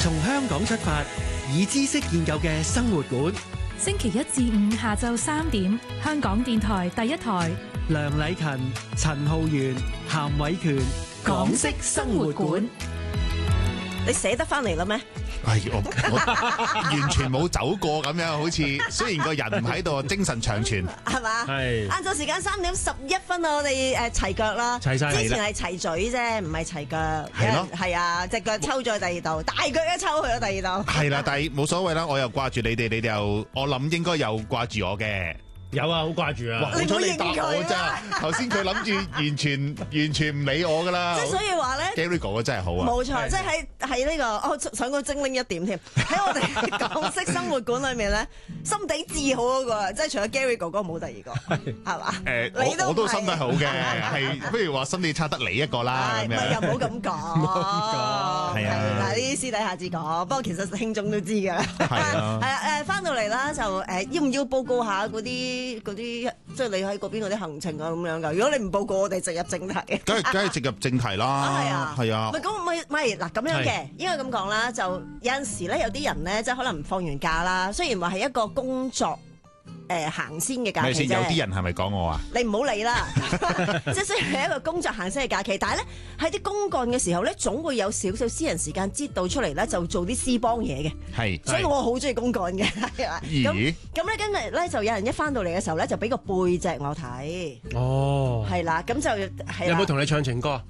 從香港出發，以知識建構嘅生活館。 星期一至五下晝3點，香港電台第一台。 梁禮勤、陳浩源、譚偉權，港式生活館。 你寫得翻嚟啦咩？ 我完全冇走過咁樣，好似雖然個人唔喺度，精神長存， 係嘛？係。晏晝時間3:11啊，我哋齊腳啦。 齊晒嚟啦。之前係齊嘴啫，唔係齊腳。 係咯。 係啊，隻腳抽咗去第二度，大腳一抽去咗第二度。 係啦，但係冇所謂啦，我又掛住你哋，你哋又我諗應該有掛住我嘅。 有啊，好掛住啊！ 哇，好彩你答我咋？頭先佢諗住完全唔理我噶啦。 即係所以話咧 ，Gary 哥哥真係好啊！ 冇錯，即係喺呢個，我想講精靈一點添。喺我哋港式生活館裏面咧，心底至好嗰個，即係除咗 Gary 哥哥冇第二個，係嘛？ 我都心底好嘅，係不如話心地差得你一個啦咁樣。 又唔好咁講， 係啊， 嗱呢啲私底下至講，不過其實聽眾都知㗎。 係啊， 係啊，翻到嚟啦就要唔要報告下嗰啲？即係你喺嗰邊嗰啲行程啊咁樣噶。如果你唔報告，我哋直入正題。 梗係直入正題啦。係啊。 唔係咁，唔係嗱咁樣嘅，應該咁講啦。就有陣時咧，有啲人咧，即係可能放完假啦。雖然話係一個工作行先嘅假期啫。 有啲人係咪講我啊？ 你唔好理啦。即係雖然係一個工作行先嘅假期，但係咧喺啲公幹嘅時候咧，總會有少少私人時間擠到出嚟咧，就做啲私幫嘢嘅。 係。 所以我好中意公幹嘅。 咦？ 咁咧，今日咧就有人一翻到嚟嘅時候咧，就俾個背脊我睇。 哦。 係啦，咁就係。 有冇同你唱情歌？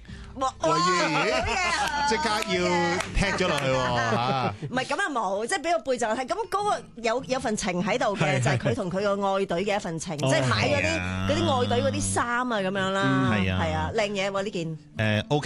即刻要踢咗落去喎！ 唔係咁啊冇，即係俾個背脊我睇。咁嗰個有份情喺度嘅，就係佢同佢個愛隊嘅一份情，即係買嗰啲愛隊嗰啲衫啊咁樣啦。 係啊， 係啊，靚嘢喎呢件。 OK。